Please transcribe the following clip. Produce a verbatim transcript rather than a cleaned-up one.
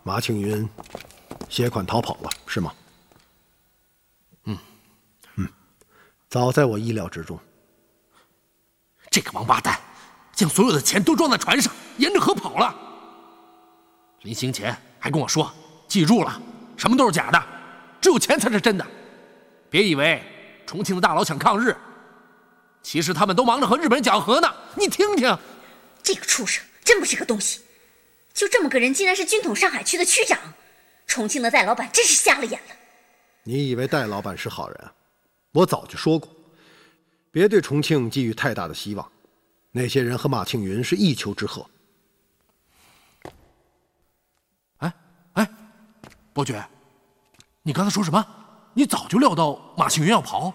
马庆云携款逃跑了，是吗？ 嗯， 嗯，早在我意料之中。 这个王八蛋，将所有的钱都装在船上，沿着河跑了。临行前还跟我说：“记住了，什么都是假的，只有钱才是真的。别以为重庆的大佬想抗日，其实他们都忙着和日本人讲和呢。你听听， 这个畜生真不是个东西。就这么个人，竟然是军统上海区的区长。重庆的戴老板真是瞎了眼了。 你以为戴老板是好人？我早就说过，别对重庆寄予太大的希望。那些人和马庆云是一丘之貉。 哎哎，伯爵，你刚才说什么？你早就料到马庆云要跑？